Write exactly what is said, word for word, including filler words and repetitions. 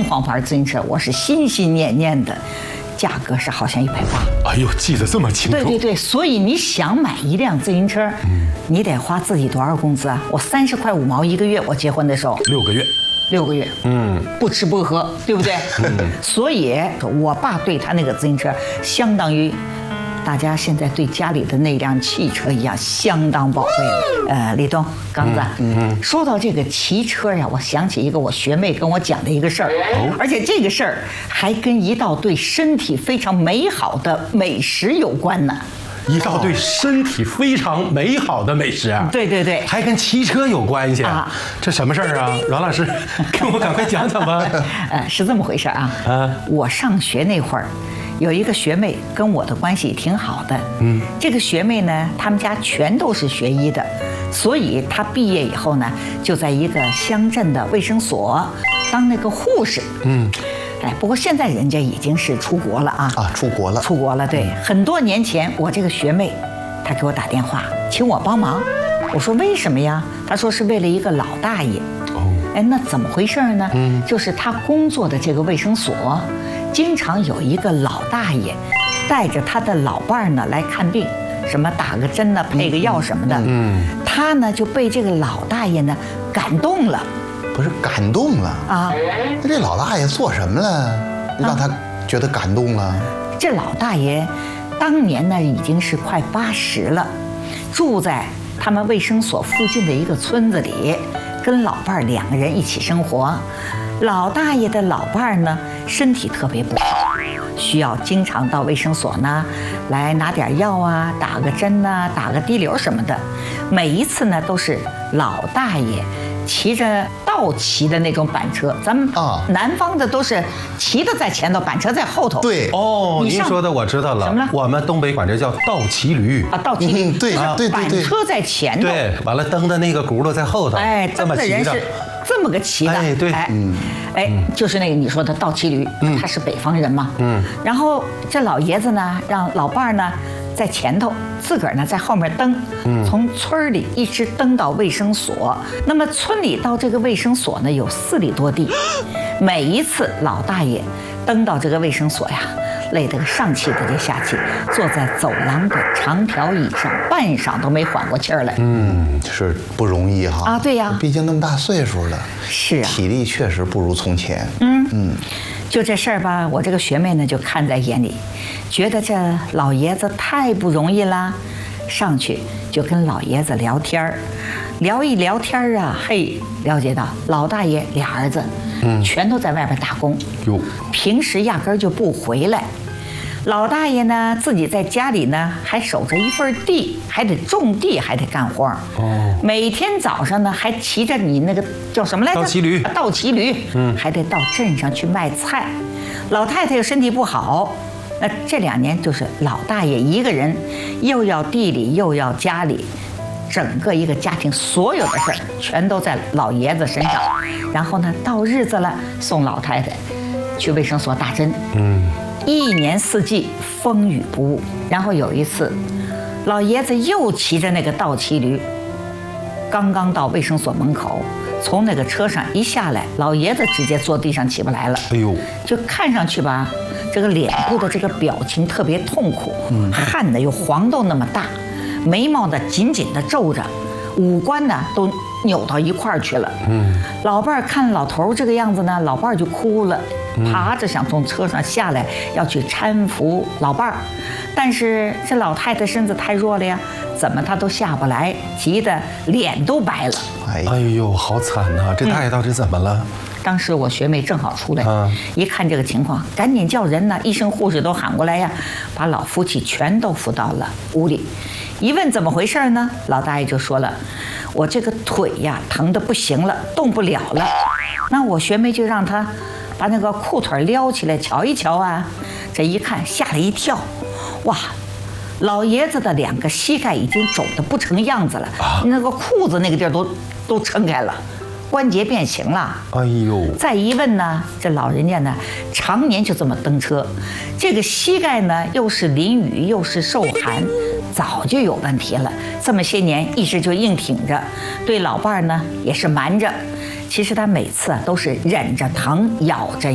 黄牌自行车，我是心心念念的，价格是好像一百八。 哎呦，记得这么清楚。 对对对，所以你想买一辆自行车，嗯，你得花自己多少工资啊？我三十块五毛一个月，我结婚的时候六个月。 六个月，嗯，不吃不喝，对不对？嗯，所以我爸对他那个自行车，相当于大家现在对家里的那辆汽车一样，相当宝贝了。呃，李东、刚子，嗯嗯，说到这个骑车呀，我想起一个我学妹跟我讲的一个事儿，哦，而且这个事儿还跟一道对身体非常美好的美食有关呢。 一道对身体非常美好的美食啊！ 对对对， 还跟骑车有关系啊！这什么事儿啊？阮老师，跟我赶快讲讲吧。 呃，是这么回事啊。啊，我上学那会儿，有一个学妹跟我的关系挺好的。嗯，这个学妹呢，他们家全都是学医的，所以她毕业以后呢，就在一个乡镇的卫生所当那个护士。嗯。哎，不过现在人家已经是出国了啊！ 啊，出国了， 出国了。对，很多年前我这个学妹，她给我打电话，请我帮忙。我说为什么呀？她说是为了一个老大爷。哦，哎，那怎么回事呢？嗯，就是她工作的这个卫生所，经常有一个老大爷，带着他的老伴儿呢来看病，什么打个针呢，配个药什么的。嗯，她呢就被这个老大爷呢感动了。 不是感动了啊？那这老大爷做什么了，让他觉得感动了？啊， 这老大爷当年呢已经是快八十了，住在他们卫生所附近的一个村子里，跟老伴儿两个人一起生活。老大爷的老伴儿呢身体特别不好，需要经常到卫生所呢来拿点药啊，打个针啊，打个滴流什么的。每一次呢都是老大爷骑着倒骑的那种板车，咱们啊南方的都是骑的在前头，板车在后头。 对哦，您说的我知道了。 什么了？ 我们东北管这叫倒骑驴啊，倒骑驴。 嗯，对对对对， 板车在前头， 对，完了蹬的那个轱辘在后头。 哎， 这么骑着。 这么个骑的， 哎对， 哎，嗯，哎，就是那个你说的倒骑驴，嗯，他是北方人嘛，嗯，然后这老爷子呢，让老伴儿呢在前头，自个儿呢在后面蹬，嗯，从村里一直蹬到卫生所。那么村里到这个卫生所呢有四里多地，每一次老大爷蹬到这个卫生所呀，累得个上气不接下气，坐在走廊的长条椅上，半晌都没缓过气儿来。 嗯，是不容易哈。 啊，对呀， 毕竟那么大岁数了， 是啊， 体力确实不如从前。 嗯嗯，就这事儿吧，我这个学妹呢就看在眼里，觉得这老爷子太不容易啦，上去就跟老爷子聊天儿，聊一聊天儿啊，嘿，了解到老大爷俩儿子。嗯，全都在外边打工，哟，平时压根儿就不回来。老大爷呢，自己在家里呢，还守着一份地，还得种地，还得干活。哦，每天早上呢，还骑着你那个叫什么来着？ 倒骑驴。 倒骑驴，嗯，还得到镇上去卖菜。老太太又身体不好，那这两年就是老大爷一个人，又要地里又要家里。整个一个家庭所有的事儿全都在老爷子身上，然后呢，到日子了送老太太去卫生所打针，嗯，一年四季风雨不误。然后有一次，老爷子又骑着那个倒骑驴，刚刚到卫生所门口，从那个车上一下来，老爷子直接坐地上起不来了。哎呦，就看上去吧，这个脸部的这个表情特别痛苦，嗯，汗呢有黄豆那么大。眉毛呢紧紧地皱着，五官呢都扭到一块儿去了。嗯，老伴儿看老头这个样子呢，老伴儿就哭了，爬着想从车上下来，要去搀扶老伴儿，但是这老太太身子太弱了呀，怎么她都下不来，急得脸都白了。 哎呦，好惨呐！这大爷到底怎么了？嗯， 当时我学妹正好出来，啊，一看这个情况，赶紧叫人呢，医生护士都喊过来呀，把老夫妻全都扶到了屋里。一问怎么回事呢？老大爷就说了，我这个腿呀疼得不行了，动不了了。那我学妹就让他把那个裤腿撩起来瞧一瞧啊。这一看吓了一跳，哇，老爷子的两个膝盖已经肿得不成样子了，啊，那个裤子那个地儿都都撑开了。关节变形了，哎呦！再一问呢，这老人家呢，常年就这么蹬车，这个膝盖呢又是淋雨又是受寒，早就有问题了。这么些年一直就硬挺着，对老伴儿呢也是瞒着。其实他每次啊都是忍着疼，咬着